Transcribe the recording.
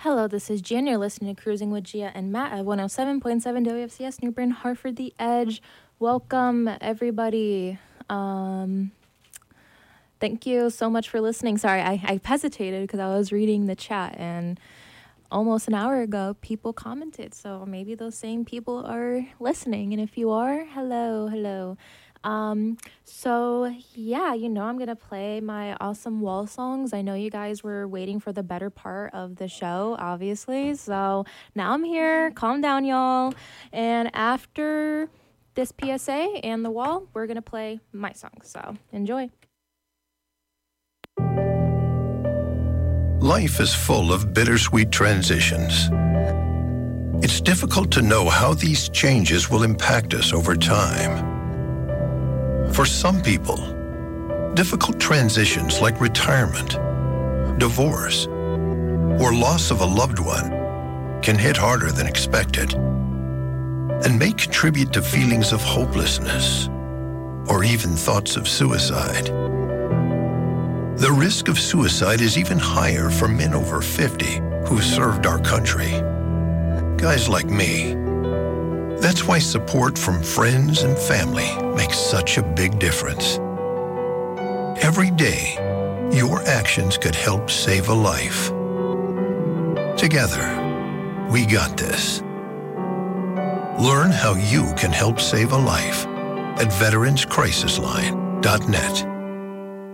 Hello, this is Jan. You're listening to Cruising with Gia and Matt at 107.7 WFCS New Bern, Hartford, The Edge. Welcome, everybody. Thank you so much for listening. Sorry, I hesitated because I was reading the chat, and almost an hour ago, people commented. So maybe those same people are listening. And if you are, hello. So yeah, I'm gonna play my awesome wall songs. I know you guys were waiting for the better part of the show, obviously. So now I'm here. Calm down, y'all. And after this PSA and the wall, we're gonna play my song. So enjoy. Life is full of bittersweet transitions. It's difficult to know how these changes will impact us over time. For some people, difficult transitions like retirement, divorce, or loss of a loved one can hit harder than expected and may contribute to feelings of hopelessness or even thoughts of suicide. The risk of suicide is even higher for men over 50 who served our country. Guys like me. That's why support from friends and family makes such a big difference. Every day, your actions could help save a life. Together, we got this. Learn how you can help save a life at veteranscrisisline.net.